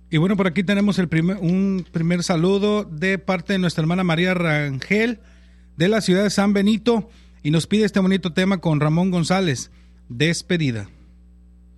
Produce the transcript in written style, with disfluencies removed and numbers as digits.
Y bueno, por aquí tenemos un primer saludo de parte de nuestra hermana María Rangel de la ciudad de San Benito y nos pide este bonito tema con Ramón González, Despedida.